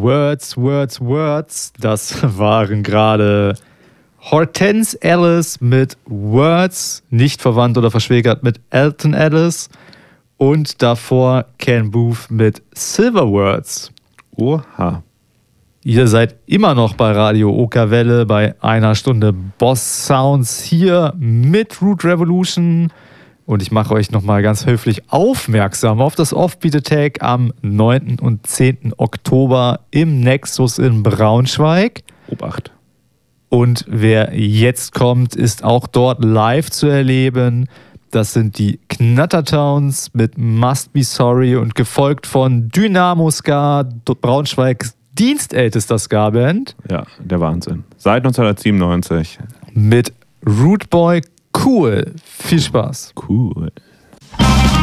Words. Das waren gerade Hortense Ellis mit Words, nicht verwandt oder verschwägert mit Elton Ellis. Und davor Ken Booth mit Silver Words. Oha. Ihr seid immer noch bei Radio Okerwelle bei einer Stunde Boss Sounds hier mit Root Revolution. Und ich mache euch nochmal ganz höflich aufmerksam auf das Offbeat Attack am 9. und 10. Oktober im Nexus in Braunschweig. Obacht. Und wer jetzt kommt, ist auch dort live zu erleben. Das sind die Knattertowns mit Must Be Sorry und gefolgt von Dynamo Ska, Braunschweigs dienstältester Ska-Band. Ja, der Wahnsinn. Seit 1997. Mit Root Boy Cool. Viel Spaß. Cool.